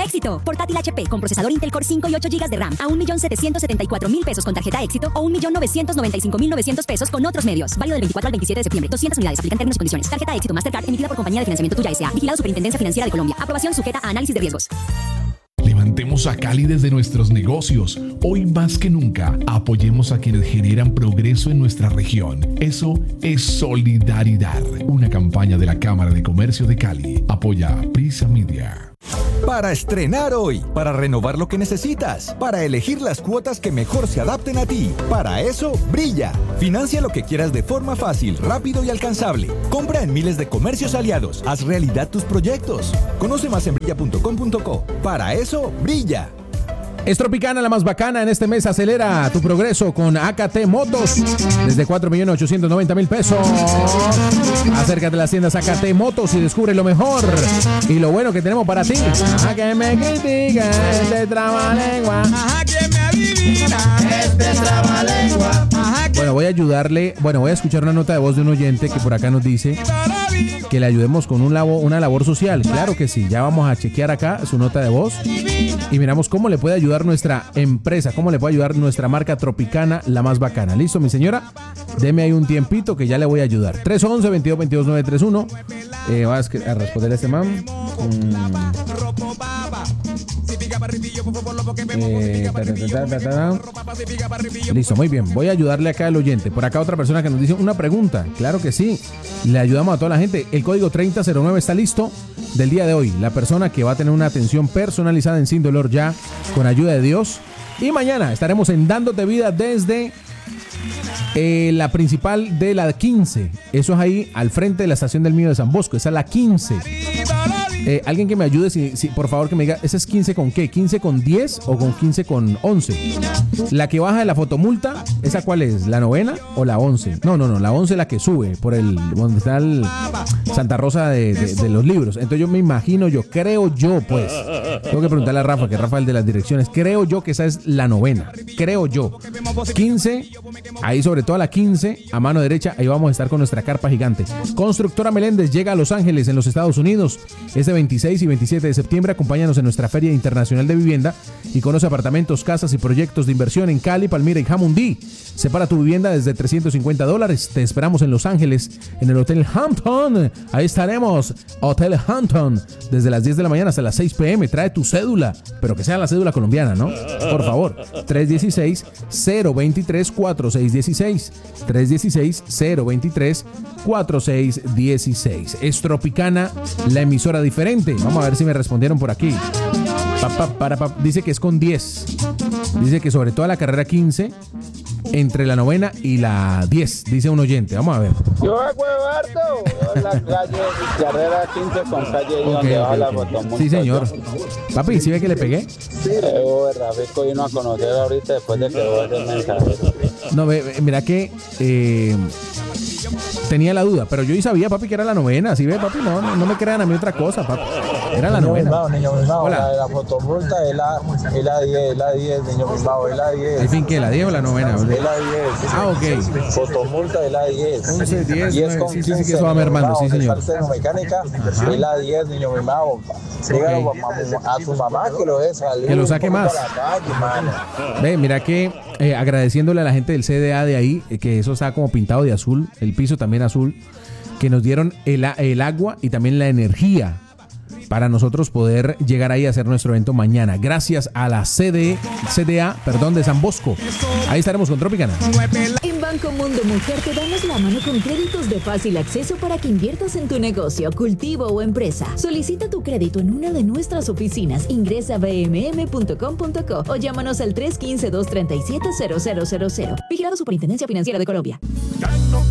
Éxito. Portátil HP con procesador Intel Core 5 y 8 GB de RAM a 1.774.000 pesos con tarjeta Éxito o 1.995.900 pesos con otros medios. Válido del 24 al 27 de septiembre. 200 unidades. Aplican términos y condiciones. Tarjeta Éxito Mastercard emitida por Compañía de Financiamiento Tuya S.A. Vigilado Superintendencia Financiera de Colombia. Aprobación sujeta a análisis de riesgos. Levantemos a Cali desde nuestros negocios. Hoy más que nunca, apoyemos a quienes generan progreso en nuestra región. Eso es solidaridad. Una campaña de la Cámara de Comercio de Cali. Apoya Prisa Media. Para estrenar hoy, para renovar lo que necesitas, para elegir las cuotas que mejor se adapten a ti. Para eso, Brilla. Financia lo que quieras de forma fácil, rápido y alcanzable. Compra en miles de comercios aliados. Haz realidad tus proyectos. Conoce más en brilla.com.co. Para eso, Brilla. Es Tropicana la más bacana. En este mes acelera tu progreso con AKT Motos desde 4.890.000 pesos. Acércate a las tiendas AKT Motos y descubre lo mejor y lo bueno que tenemos para ti. A que me critica este trabalengua. Ajá, que me adivina este trabalengua. Voy a ayudarle. Voy a escuchar una nota de voz de un oyente que por acá nos dice que le ayudemos con una labor social. Claro que sí, ya vamos a chequear acá su nota de voz y miramos cómo le puede ayudar nuestra empresa, cómo le puede ayudar nuestra marca Tropicana, la más bacana. ¿Listo, mi señora? Deme ahí un tiempito que ya le voy a ayudar. 311-2222-931. Vas a responder a este man. Listo, muy bien. Voy a ayudarle acá al oyente. Por acá otra persona que nos dice una pregunta. Claro que sí. Le ayudamos a toda la gente. El código 3009 está listo del día de hoy. La persona que va a tener una atención personalizada en Sin Dolor ya, con ayuda de Dios. Y mañana estaremos en Dándote Vida desde la principal de la 15. Eso es ahí al frente de la estación del Mío de San Bosco. Esa es la 15. Alguien que me ayude, si por favor que me diga, ¿esa es 15 con qué? ¿15 con 10 o con 15 con 11? La que baja de la fotomulta, ¿esa cuál es? ¿La 9ª o la 11? No, la 11 es la que sube por donde está el Santa Rosa de los libros. Entonces yo me imagino, creo yo, pues, tengo que preguntarle a Rafa, que Rafa es el de las direcciones, creo yo que esa es la 9ª, creo yo. 15, ahí sobre todo a la 15, a mano derecha, ahí vamos a estar con nuestra carpa gigante. Constructora Meléndez llega a Los Ángeles, en los Estados Unidos, este 26 y 27 de septiembre. Acompáñanos en nuestra Feria Internacional de Vivienda y conoce apartamentos, casas y proyectos de inversión en Cali, Palmira y Jamundí. Separa tu vivienda desde $350. Te esperamos en Los Ángeles, en el Hotel Hampton. Ahí estaremos, Hotel Hampton, desde las 10 de la mañana hasta las 6 p.m. Trae tu cédula, pero que sea la cédula colombiana, ¿no? Por favor, 316-023-4616. 316-023-4616. Es Tropicana, la emisora diferente. Vamos a ver si me respondieron por aquí. Dice que es con 10. Dice que sobre todo la carrera 15, entre la 9ª y la 10, dice un oyente. Vamos a ver. Yo hago harto la calle, carrera 15 con calle donde va la fotomulta. Sí, señor. Papi, ¿sí ve que le pegué? Sí, Rafico vino a conocer ahorita después de que vos el mensaje. No, mira que tenía la duda, pero yo ya sabía, papi, que era la 9ª. ¿Sí ve, papi? No me crean a mí otra cosa, papi. Era la 9ª. Niño mimado, Hola. la fotomulta es la 10, niño mimado, es la 10. ¿El fin qué? ¿La 10 o la 9ª? Es la 10. Ah, ok. Fotomulta es la 10. 11, 10, 9, con sí, 15, que eso va mermando, sí, señor. Mecánica, es la 10, niño mimado. Dígalo a tu mamá que lo deje salir. Que lo saque más. Ve, mira que agradeciéndole a la gente del CDA de ahí, que eso está como pintado de azul, el piso también azul, que nos dieron el agua y también la energía para nosotros poder llegar ahí a hacer nuestro evento mañana. Gracias a la CDA de San Bosco. Ahí estaremos con Tropicana. En Banco Mundo Mujer te damos la mano con créditos de fácil acceso para que inviertas en tu negocio, cultivo o empresa. Solicita tu crédito en una de nuestras oficinas. Ingresa a bmm.com.co o llámanos al 315-237-0000. Vigilado Superintendencia Financiera de Colombia.